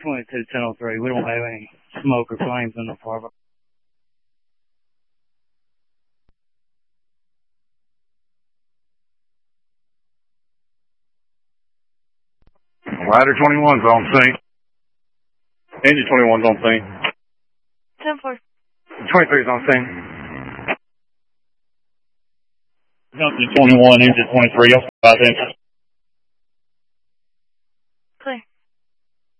22-1003. We don't have any smoke or flames in the car. Rider 21's on scene. Engine 21's on scene. 10-4. 23's on scene. Junction 21, engine 23. Y'all 5 inches.